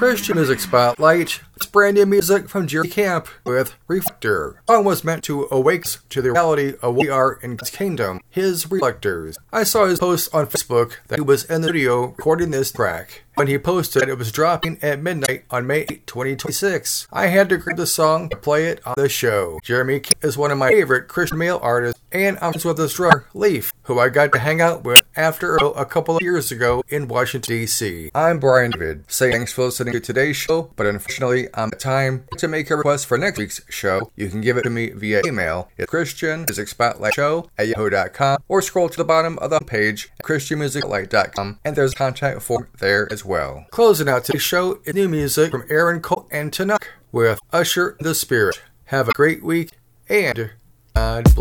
Christian Music Spotlight. It's brand new music from Jerry Camp with Reflector. The song was meant to awake us to the reality of what we are in God's kingdom, His reflectors. I saw his post on Facebook that he was in the studio recording this track. When he posted that it was dropping at midnight on May 8, 2026. I had to grab the song to play it on the show. Jeremy Camp is one of my favorite Christian male artists, and I'm friends with his drummer, Leaf, who I got to hang out with after a couple of years ago in Washington, D.C. I'm Brian David, saying thanks for listening to today's show, but unfortunately, I'm at time to make a request for next week's show. You can give it to me via email at christianmusicspotlightshow@yahoo.com or scroll to the bottom of the page at christianmusicspotlight.com, and there's a contact form there as well. Closing out today's show is new music from Aaron Cole and Tanuk with Usher the Spirit. Have a great week, and God bless.